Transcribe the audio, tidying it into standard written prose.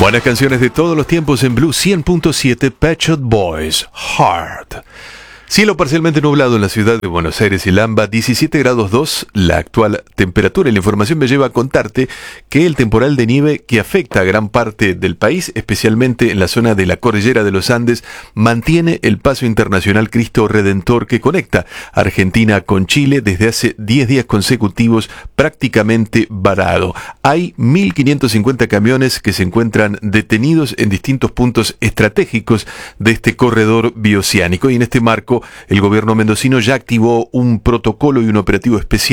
Buenas canciones de todos los tiempos en Blue 100.7, Pet Shop Boys, Heart. Cielo parcialmente nublado en la ciudad de Buenos Aires y Lamba, 17 grados 2, la actual temperatura. Y la información me lleva a contarte que el temporal de nieve que afecta a gran parte del país, especialmente en la zona de la cordillera de los Andes, mantiene el paso internacional Cristo Redentor que conecta Argentina con Chile desde hace 10 días consecutivos prácticamente varado. Hay 1.550 camiones que se encuentran detenidos en distintos puntos estratégicos de este corredor bioceánico y en este marco el gobierno mendocino ya activó un protocolo y un operativo especial